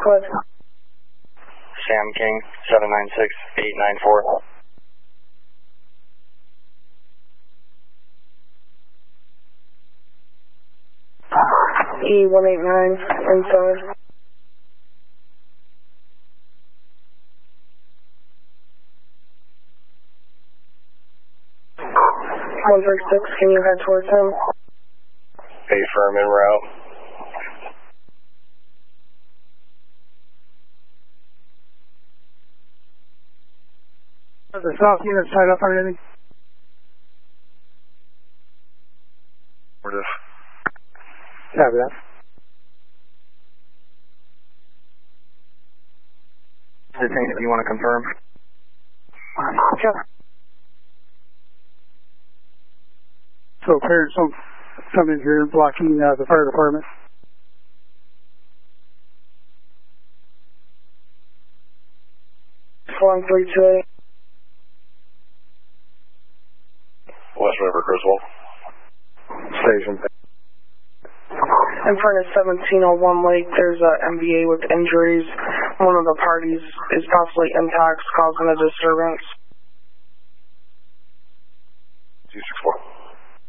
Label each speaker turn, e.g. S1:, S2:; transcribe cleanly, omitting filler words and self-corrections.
S1: Cliff.
S2: Sam King, 796-894.
S1: E189 inside. (136), can you head towards him?
S2: A firm en route.
S3: Are the south units tied up or anything? Copy that.
S2: If you want to confirm.
S3: Yeah. So apparently some in here blocking the fire department.
S1: (1328).
S2: West River, Griswold. Station.
S1: In front of 1701 Lake, there's a MVA with injuries. One of the parties is possibly intox, causing a disturbance.
S2: 264.